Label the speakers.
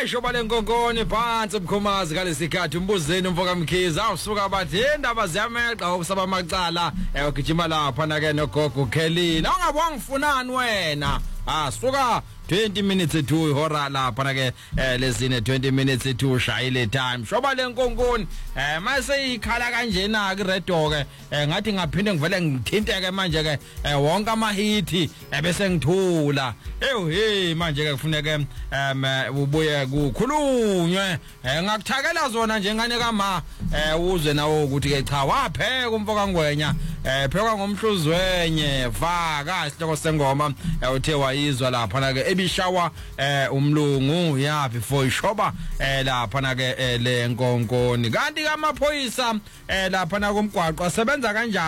Speaker 1: shoba lenkonkoni phansi Mkhomazi ngalesikhathi umbuzeni umfoka Mkhize awusuka bathi indaba ziyameqa ubusaba amacala ugijima lapha na ke nogogo Khelina ungabonga ufunani wena suka 20 minutes to ihora lapha na ke lezine 20 minutes to shayile time shoba lenkonkoni mase ikhala kanjena ke redo ke ngathi ngaphinde ngivele ngithinteke manje ke wonke ama hit bese ngithula hey manje ke kufuneka ubuye kukhulunywe ngakuthakela zona njengane kama uzwe nawo ukuthi ke cha wapheka umfoka Ngwenya phekwa ngomhluzwenye vaka isihloko sengoma uthe wayizwa lapha na ke ebishawa umlungu ya before ishoba lapha na ke lenkonkoni kanti kamaphoyisa lapha na kumgwaqo asebenza kanjani